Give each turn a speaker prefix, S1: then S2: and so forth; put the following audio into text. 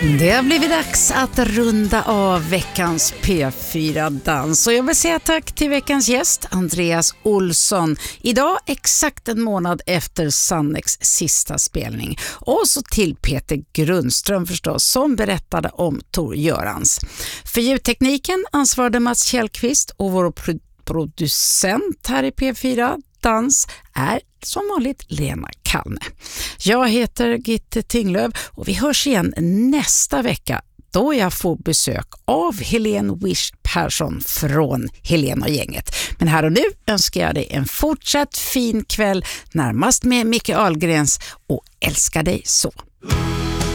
S1: Det har blivit dags att runda av veckans P4-dans och jag vill säga tack till veckans gäst Andreas Olsson. Idag exakt en månad efter Sannex sista spelning. Och så till Peter Grundström förstås som berättade om Tor Görans. För ljudtekniken ansvarade Mats Kjellqvist och vår producent här i P4 Dans är som vanligt Lena Kalme. Jag heter Gitte Tinglöf och vi hörs igen nästa vecka då jag får besök av Helene Wish Persson från Helene och gänget. Men här och nu önskar jag dig en fortsatt fin kväll närmast med Micke Ahlgrens och älskar dig så.